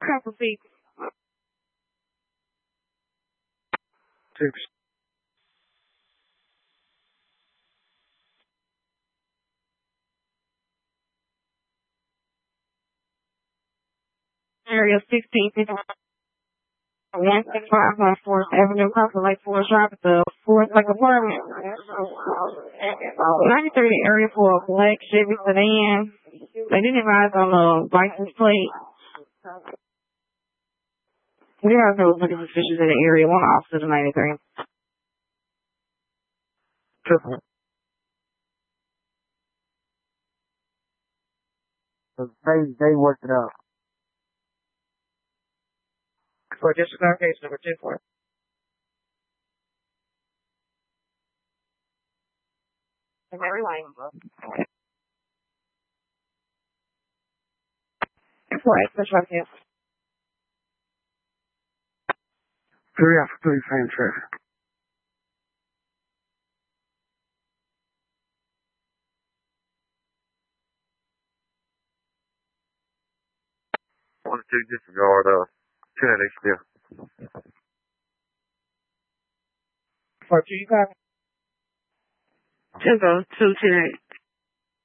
couple feet. 6. Area 1651. 165 on 4th Avenue, across the Lake Forest Drive at the Fourth Lake Apartment. 93 the area for a black Chevy sedan. They didn't advise on the license plate. We have no looking suspicious in the area. One officer to 93. Triple. They worked it out. For district case number 24. Mary Lane. Right, that's right, yes. 3 after 3, same traffic. Want to disregard 10 HDF. For 2, you got 2 goes 2 10.